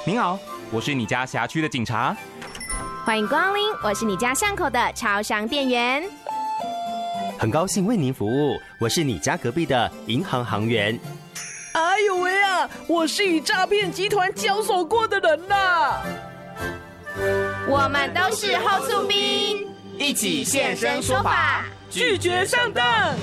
您好，我是你家辖区的警察。 欢迎光临，我是你家巷口的超商店员。 很高兴为您服务，我是你家隔壁的银行行员。 哎呦喂啊，我是与诈骗集团交手过的人呐。 我们都是后厝兵， 一起现身说法， 拒绝上当。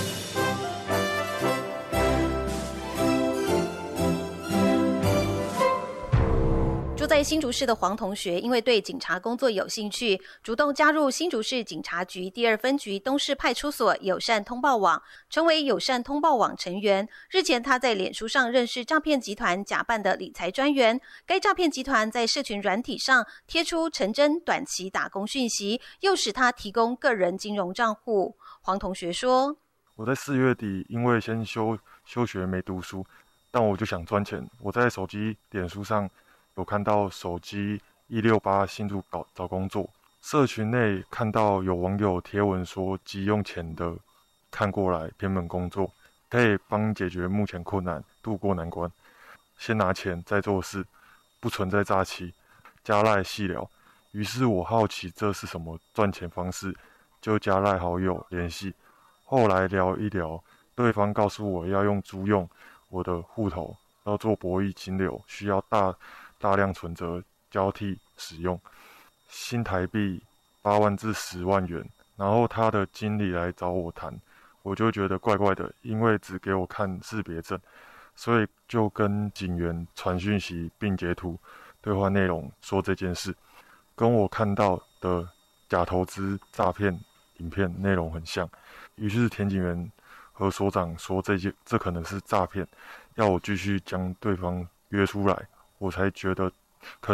住在新竹市的黄同学，因为对警察工作有兴趣，主动加入新竹市警察局第2分局东市派出所友善通报网，成为友善通报网成员。日前，他在脸书上认识诈骗集团假扮的理财专员，该诈骗集团在社群软体上贴出成真短期打工讯息，诱使他提供个人金融账户。黄同学说：“ 我在4月底因为先休学没读书，但我就想赚钱，我在手机脸书上有看到手机168新竹找工作，社群内看到有网友贴文说急用钱的看过来偏门工作，可以帮解决目前困难，渡过难关。先拿钱再做事，不存在诈欺，加赖细聊。于是我好奇这是什么赚钱方式，就加赖好友联系。后来聊一聊，对方告诉我要租用我的户头，要做博弈金流，需要大量存折交替使用，新台币8万至10万元。然后他的经理来找我谈，我就觉得怪怪的，因为只给我看识别证，所以就跟警员传讯息并截图对话内容，说这件事跟我看到的假投资诈骗影片内容很像。于是田警员和所长说这可能是诈骗，要我继续将对方约出来，我才觉得